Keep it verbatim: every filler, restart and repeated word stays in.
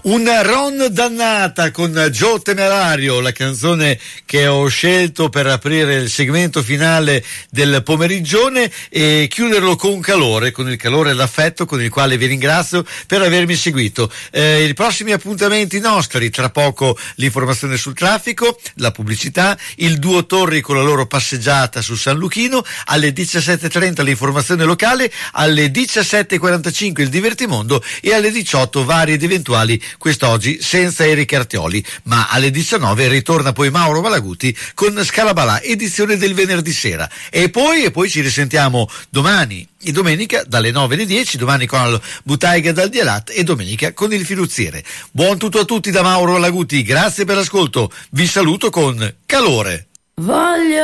Una Ron dannata con Joe Temerario, la canzone che ho scelto per aprire il segmento finale del pomerigione e chiuderlo con calore, con il calore e l'affetto con il quale vi ringrazio per avermi seguito. Eh, i prossimi appuntamenti nostri, tra poco l'informazione sul traffico, la pubblicità, il duo Torri con la loro passeggiata su San Luchino, alle diciassette e trenta l'informazione locale, alle diciassette e quarantacinque il divertimondo e alle diciotto vari ed eventuali, quest'oggi senza Eric Artioli, ma alle diciannove ritorna poi Mauro Malaguti con Scalabalà, edizione del venerdì sera, e poi, e poi ci risentiamo domani e domenica dalle nove alle dieci, domani con il Butaiga dal Dielat e domenica con il Filuziere. Buon tutto a tutti da Mauro Malaguti, grazie per l'ascolto, vi saluto con calore. Voglio